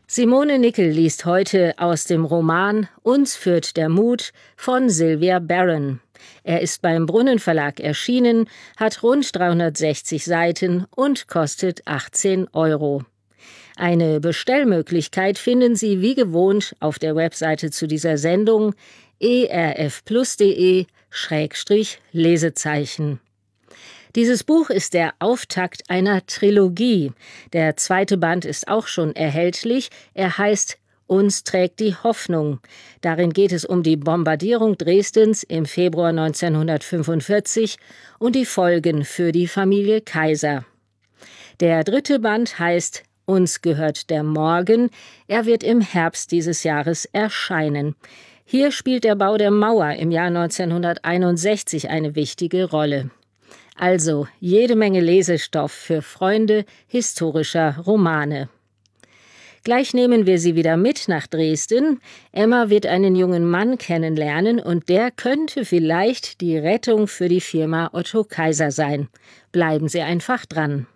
Simone Nickel liest heute aus dem Roman »Uns führt der Mut« von Sylvia Barron. Er ist beim Brunnen Verlag erschienen, hat rund 360 Seiten und kostet 18 €. Eine Bestellmöglichkeit finden Sie wie gewohnt auf der Webseite zu dieser Sendung erfplus.de/Lesezeichen. Dieses Buch ist der Auftakt einer Trilogie. Der zweite Band ist auch schon erhältlich. Er heißt »Uns trägt die Hoffnung«. Darin geht es um die Bombardierung Dresdens im Februar 1945 und die Folgen für die Familie Kaiser. Der dritte Band heißt »Uns gehört der Morgen«. Er wird im Herbst dieses Jahres erscheinen. Hier spielt der Bau der Mauer im Jahr 1961 eine wichtige Rolle. Also jede Menge Lesestoff für Freunde historischer Romane. Gleich nehmen wir Sie wieder mit nach Dresden. Emma wird einen jungen Mann kennenlernen und der könnte vielleicht die Rettung für die Firma Otto Kaiser sein. Bleiben Sie einfach dran.